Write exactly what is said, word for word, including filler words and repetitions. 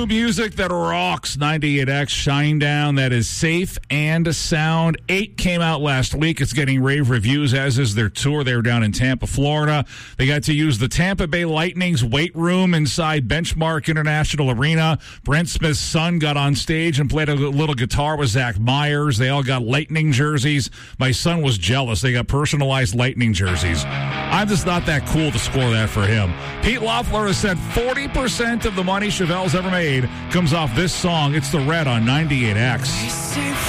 New music that rocks. ninety-eight X Shinedown, that is safe and sound. Eight came out last week. It's getting rave reviews, as is their tour. They were down in Tampa, Florida. They got to use the Tampa Bay Lightning's weight room inside Benchmark International Arena. Brent Smith's son got on stage and played a little guitar with Zach Myers. They all got Lightning jerseys. My son was jealous. They got personalized Lightning jerseys. I'm just not that cool to score that for him. Pete Loeffler has said forty percent of the money Chevelle's ever made comes off this song. It's The Red on ninety-eight X.